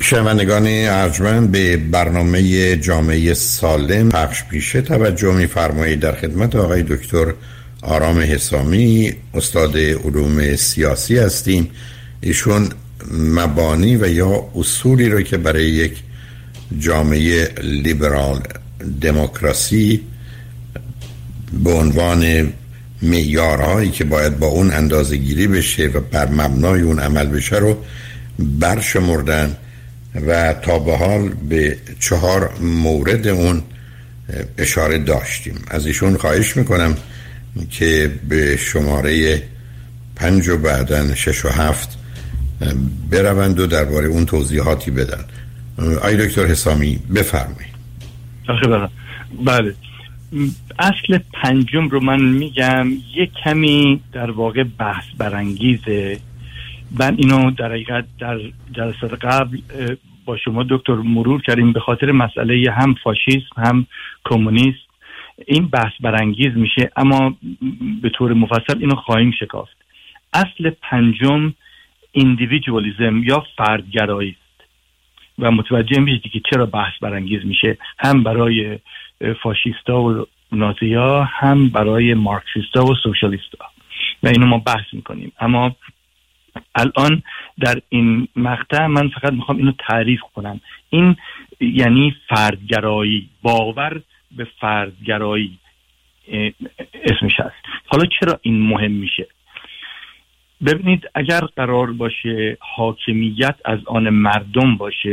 شنوندگان ارجمند، به برنامه جامعه سالم پخش پیشه توجه می‌فرمایید. در خدمت آقای دکتر آرام حسامی، استاد علوم سیاسی هستیم. ایشون مبانی و یا اصولی رو که برای یک جامعه لیبرال دموکراسی به عنوان معیارهایی که باید با اون اندازه گیری بشه و بر مبنای اون عمل بشه رو برشمردن و تا به حال به 4 مورد اون اشاره داشتیم. از ایشون خواهش میکنم که به شماره 5 و بعدن 6 و 7 بروند و درباره اون توضیحاتی بدن. آقای دکتر حسامی بفرمایید. بله، اصل 5 رو من میگم، یک کمی در واقع بحث برانگیزه. من اینو در حقیقت در جلسات قبل با شما دکتر مرور کردیم به خاطر مسئله هم فاشیسم هم کمونیسم. این بحث برانگیز میشه، اما به طور مفصل اینو خواهیم شکافت. اصل 5 ایندیویدوالیسم یا فردگرایی است و متوجه میشید که چرا بحث برانگیز میشه، هم برای فاشیستا و نازی‌ها، هم برای مارکسیستا و سوشالیستا، و اینو ما بحث میکنیم. اما الان در این مقطع من فقط میخوام اینو تعریف کنم. این یعنی فردگرایی، باور به فردگرایی اسمش هست. حالا چرا این مهم میشه؟ ببینید، اگر قرار باشه حاکمیت از آن مردم باشه